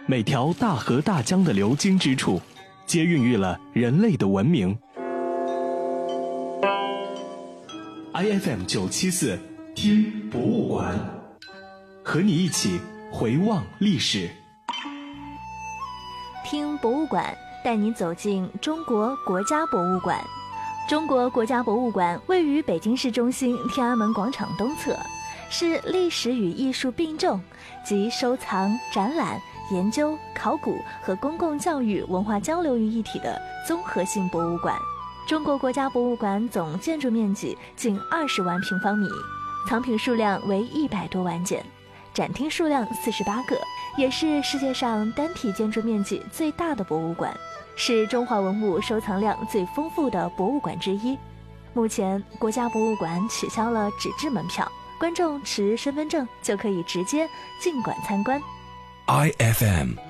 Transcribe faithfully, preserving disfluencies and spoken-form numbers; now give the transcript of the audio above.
每条大河大江的流经之处，皆孕育了人类的文明。I F M 九七四，听博物馆，和你一起回望历史。 听博物馆，带你走进中国国家博物馆。中国国家博物馆位于北京市中心天安门广场东侧，是历史与艺术并重，集收藏、展览、研究、考古和公共教育文化交流于一体的综合性博物馆。中国国家博物馆总建筑面积近二十万平方米，藏品数量为一百多万件，展厅数量四十八个，也是世界上单体建筑面积最大的博物馆，是中华文物收藏量最丰富的博物馆之一。目前，国家博物馆取消了纸质门票，观众持身份证就可以直接进馆参观。 I F M